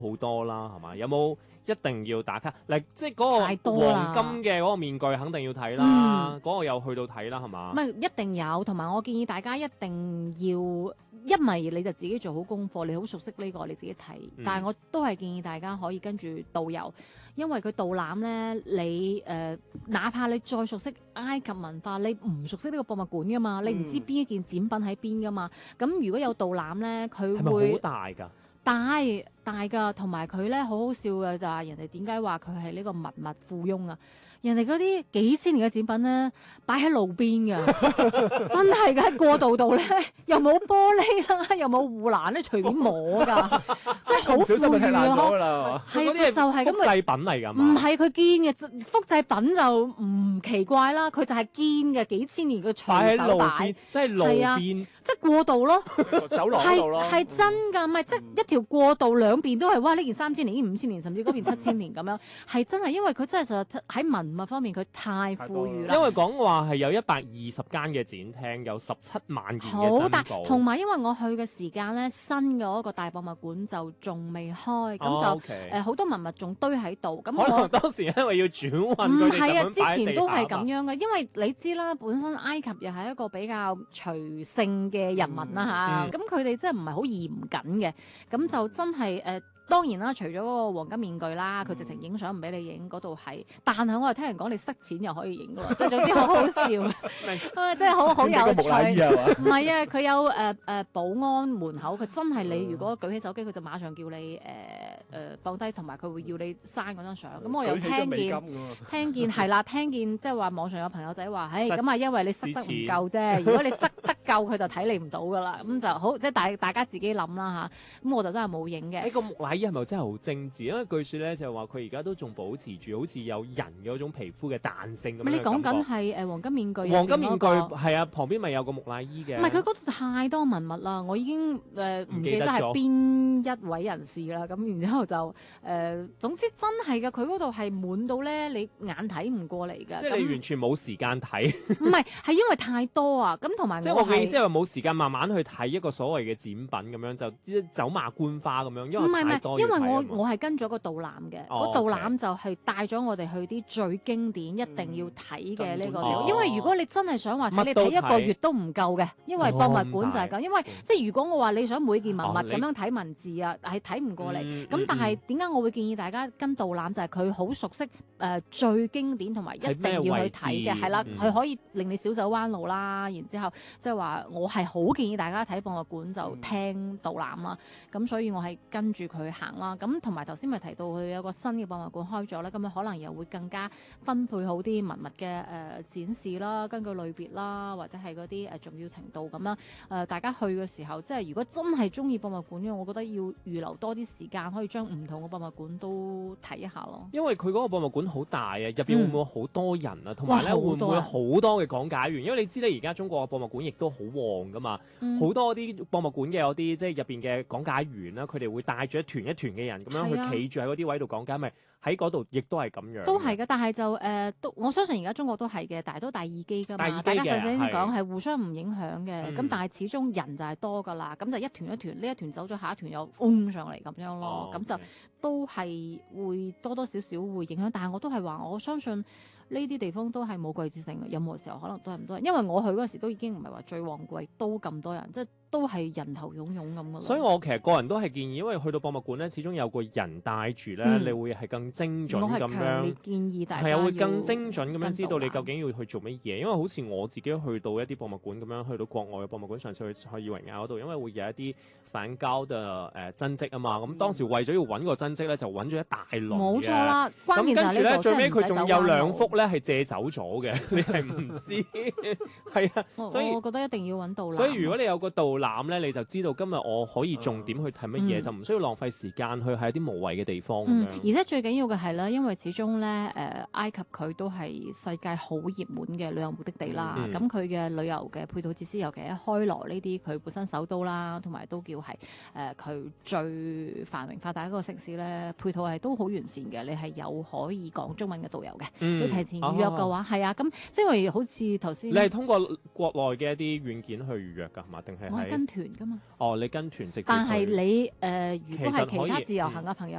好多啦，係嘛？有冇一定要打卡？嗱，即係嗰個黃金嘅嗰個面具肯定要睇啦，嗰個又去到睇啦，係嘛？ 唔係一定有，同埋我建議大家一定要，因為你就自己做好功課，你好熟悉呢個你自己睇。但係我都係建議大家可以跟住導遊，因為佢導覽咧，你哪怕你再熟悉埃及文化，你唔熟悉呢個博物館噶嘛，你唔知邊一件展品喺邊噶嘛。咁如果有導覽咧，佢會好大㗎。 大㗎，同埋佢咧好好笑嘅就係人哋點解話佢係呢個文物富翁啊？人哋嗰啲幾千年嘅展品咧，擺喺路邊㗎，真係嘅喺過道度咧，又冇玻璃啦，又冇護欄咧，隨便摸㗎，真係好富裕啊！係嗰啲就係咁複製品嚟㗎嘛？ 唔係佢堅嘅，複製品就唔奇怪啦，佢就係堅嘅，幾千年嘅隨手擺， 即係路邊。 即係過道咯， 走廊嗰度咯， 係真㗎，唔係即係一條過道兩邊都係，哇！呢件3000年，呢件5000年，甚至嗰邊7000年咁樣，係真係因為佢真係實在喺文物方面佢太富裕啦。 因為講話係有120間嘅展廳，有17萬件嘅珍寶。 好大，同埋因為我去嘅時間咧，新嘅嗰個大博物館就仲未開，咁就好多文物仲堆喺度。咁可能當時因為要轉運佢哋就咁擺喺地下。唔係啊， 之前都係咁樣嘅，因為你知啦，本身埃及又係一個比較隨性嘅人民啦嚇，咁佢哋真係唔係好嚴謹嘅，咁就真係當然啦，除咗嗰個黃金面具啦，佢直情影相唔俾你影嗰度係，但係我係聽人講你塞錢又可以影㗎喎，總之好好笑，真係好有趣。唔係啊，佢有保安門口，佢真係你如果舉起手機，佢就馬上叫你放低，同埋佢會要你刪嗰張相。咁我又聽見係啦，聽見即係話網上有朋友仔話，咁啊因為你塞得唔夠啫，如果你塞得夠，佢就睇你唔到㗎啦。咁就好，即係大家自己諗啦嚇。咁我就真係冇影嘅。 呢個木乃伊係咪真係好精緻？因為據説咧就係話佢而家都仲保持住好似有人嘅嗰種皮膚嘅彈性咁樣嘅感覺。 你講緊係黃金面具？ 黃金面具係啊，旁邊咪有個木乃伊嘅。 唔係佢嗰度太多文物啦，我已經唔記得係邊一位人士啦。咁然之後就總之真係嘅，佢嗰度係滿到咧，你眼睇唔過嚟嘅。 即係你完全冇時間睇。 唔係，係因為太多啊！咁同埋即係我嘅意思係冇時間慢慢去睇一個所謂嘅展品咁樣，就走馬觀花咁樣，因為太多。 因為我係跟咗個導覽嘅，個導覽就係帶咗我哋去啲最經典一定要睇嘅呢個地方。因為如果你真係想話睇，你睇1個月都唔夠嘅，因為博物館就係咁。因為即係如果我話你想每件文物咁樣睇文字啊，係睇唔過嚟。咁但係點解我會建議大家跟導覽？就係佢好熟悉最經典同埋一定要去睇嘅，係啦，佢可以令你小手彎路啦。然之後即係話我係好建議大家睇博物館就聽導覽啦。咁所以我係跟住佢行啦。咁同埋頭先咪提到佢有個新嘅博物館開咗咧，咁樣可能又會更加分配好啲文物嘅展示啦，根據類別啦，或者係嗰啲重要程度咁樣。大家去嘅時候，即係如果真係中意博物館嘅，我覺得要預留多啲時間，可以將唔同嘅博物館都睇一下咯。 因為佢嗰個博物館好大啊，入邊會唔會好多人啊？同埋咧會唔會好多嘅講解員？因為你知咧而家中國嘅博物館亦都好旺噶嘛，好多啲博物館嘅有啲即係入邊嘅講解員啦，佢哋會帶住一團嘅人咁樣去企住喺嗰啲位度講解，咪喺嗰度亦都係咁樣。 都係嘅，但係就都我相信而家中國都係嘅，但係都大耳機㗎嘛。大家首先講係互相唔影響嘅，咁但係始終人就係多㗎啦，咁就一團一團，呢一團走咗，下一團又嗡上嚟咁樣咯，咁就都係會多多少少會影響。但係我都係話，我相信呢啲地方都係冇季節性嘅，任何時候可能都係咁多人。因為我去嗰時都已經唔係話最旺季都咁多人，即係都係人頭湧湧咁嘅。 所以我其實個人都係建議，因為去到博物館咧，始終有個人帶住咧，你會係更精準咁樣。我係強烈建議大家係啊，會更精準咁樣知道你究竟要去做乜嘢。因為好似我自己去到一啲博物館咁樣，去到國外嘅博物館，上次去爾維亞嗰度，因為會有一啲梵高嘅真跡啊嘛。咁當時為咗要揾個真跡咧，就揾咗一大輪嘅。 冇錯啦，關鍵就係呢個。咁跟住咧， 最尾佢仲有2幅咧係借走咗嘅，你係唔知係啊。所以我覺得一定要揾導覽。 所以如果你有個導覽咧，你就知道今日我可以重點去睇乜嘢，就唔需要浪費時間去喺一啲無謂嘅地方咁樣。 而且最緊要嘅係咧，因為始終咧埃及佢都係世界好熱門嘅旅遊目的地啦。咁佢嘅旅遊嘅配套設施，尤其喺開羅呢啲佢本身首都啦，同埋都叫係佢最繁榮發達一個城市咧，配套係都好完善嘅。你係有可以講中文嘅導遊嘅，你提前預約嘅話係啊。咁即係好似頭先， 你係通過國內嘅一啲軟件去預約㗎係嘛？定係喺跟團㗎嘛。 哦，你跟團直接去。 但係你如果係其他其實可以自由行嘅朋友